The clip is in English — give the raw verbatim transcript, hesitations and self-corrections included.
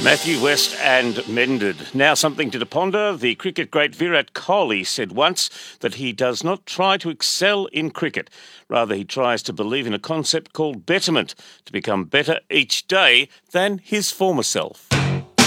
Matthew West and Mended. Now something to ponder. The cricket great Virat Kohli said once that he does not try to excel in cricket. Rather, he tries to believe in a concept called betterment, to become better each day than his former self.